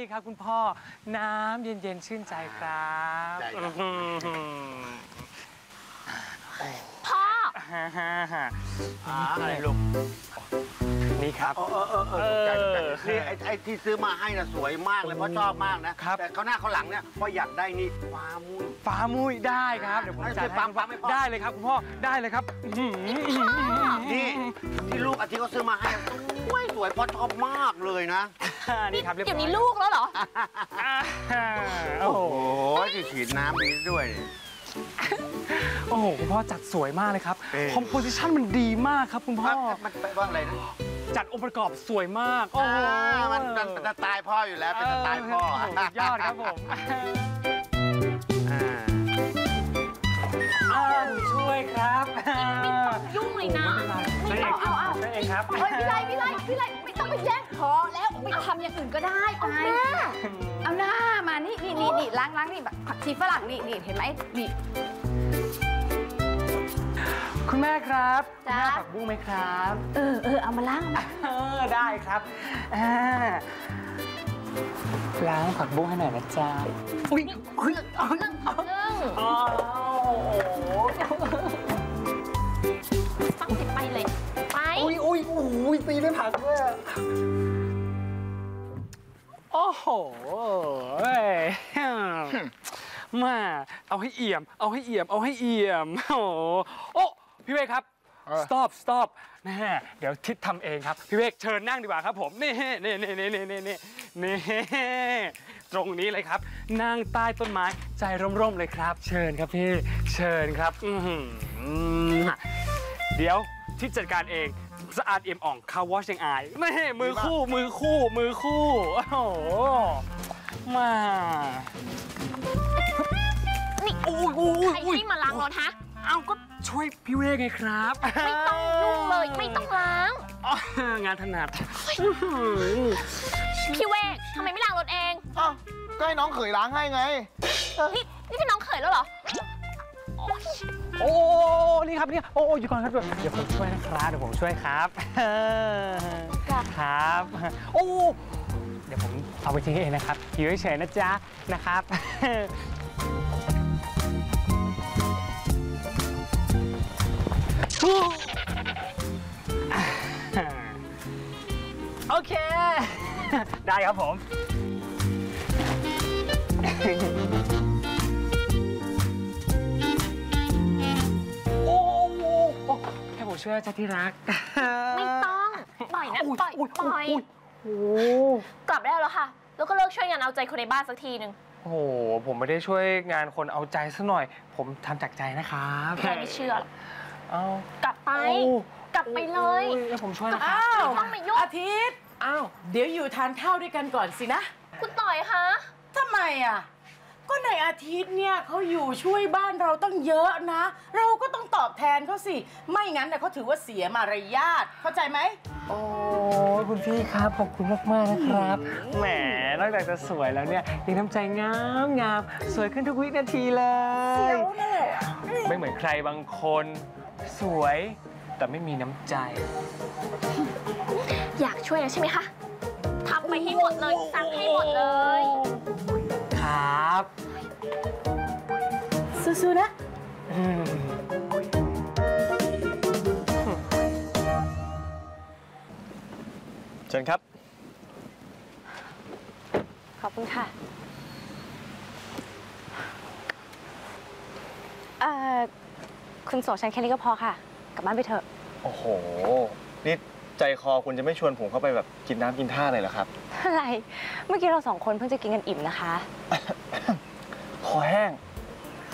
นี่ครับคุณพ่อน้ำเย็นๆชื่นใจครับพ่ออะไรลูกนี่ครับนี่ไอ้ที่ซื้อมาให้น่ะสวยมากเลยเพราะชอบมากนะแต่เขาหน้าเขาหลังเนี่ยพ่ออยากได้นี่ฟ้ามุ้ยได้ครับเดี๋ยวผมจัดให้ได้เลยครับคุณพ่อได้เลยครับนี่ที่ลูกอาทิตย์เขาซื้อมาให้สวยเพราะชอบมากเลยนะนี่ครับเดี๋ยวนี้ลูกแล้วเหรอโอ้โหฉีดน้ำดีด้วยโอ้โหคุณพ่อจัดสวยมากเลยครับคอมโพสิชันมันดีมากครับคุณพ่อมันแปลว่าอะไรนะจัดองค์ประกอบสวยมากโอ้โหมันเป็นสไตล์พ่ออยู่แล้วเป็นสไตล์พ่อยอดครับผมช่วยครับยุ่งเลยนะช่วยเองช่วยเองครับพี่ไลไม่ต้องไปแย่งพอแล้วไปทำอย่างอื่นก็ได้ไปเอาหน้ามานี่ล้างนี่แบบผักชีฝรั่งนี่เห็นไหมนี่คุณแม่ครับแม่ผักบุ้งไหมครับเอามาล้างได้ครับล้างผักบุ้งให้หน่อยนะจ๊ะอุ้ยฟังติดไปเลยไปอุ้ยตีด้วยผักด้วยโอ้โหมาเอาให้เอี่ยมโอ้พี่เวกครับ stop นะฮะเดี๋ยวทิศทำเองครับพี่เวกเชิญนั่งดีกว่าครับผมนี่ตรงนี้เลยครับนั่งใต้ต้นไม้ใจร่มๆเลยครับเชิญครับพี่เชิญครับเดี๋ยวทิศจัดการเองสะอาดเอี่ยมอ่องคาวอชยังอายนี่มือคู่โอ้โหมานี่ใครให้มาล้างรถฮะเอาก็ช่วยพี่เวกไงครับไม่ต้องยุ่งเลยไม่ต้องล้างงานถนัดพี่เวกทำไมไม่ล้างรถเองก็ให้น้องเขยล้างให้ไงนี่เป็นน้องเขยแล้วเหรอโอ้นี่ครับนี่โอ้อยู่ก่อนครับเดี๋ยวผมช่วยนะครับเดี๋ยวผมช่วยครับครับโอ้เดี๋ยวผมเอาไปทิ้งเองนะครับอยู่เฉยๆนะจ๊ะนะครับโอเคได้ครับผมโอ้ให้ผมช่วยจะที่รักไม่ต้องปล่อยนะปล่อยกลับได้แล้วค่ะแล้วก็เลิกช่วยงานเอาใจคนในบ้านสักทีนึงโอ้โหผมไม่ได้ช่วยงานคนเอาใจซะหน่อยผมทำจากใจนะครับไม่เชื่อหรอกเอากลับไปเลยแล้วผมช่วยนะครับต้องมายุ่งอาทิตย์เดี๋ยวอยู่ทานข้าวด้วยกันก่อนสินะคุณต่อยคะทำไมก็ในอาทิตย์เนี่ยเขาอยู่ช่วยบ้านเราตั้งเยอะนะเราก็ต้องตอบแทนเขาสิไม่งั้นเขาถือว่าเสียมารยาทเข้าใจไหมโอ้คุณพี่ครับขอบคุณมากๆนะครับแหมนอกจากจะสวยแล้วเนี่ยยังน้ำใจงามสวยขึ้นทุกวินาทีเลยไม่เหมือนใครบางคนสวยแต่ไม่มีน้ำใจอยากช่วยใช่ไหมคะทำไปให้หมดเลยสั่งให้หมดเลยครับสู้ๆนะเชิญครับขอบคุณค่ะคุณโสฉันแค่นี้ก็พอค่ะกลับบ้านไปเถอะโอ้โหนี่ใจคอคุณจะไม่ชวนผมเข้าไปแบบกินน้ำกินท่าเลยเหรอครับอะไรเมื่อกี้เรา2 คนเพิ่งจะกินกันอิ่มนะคะคอแห้ง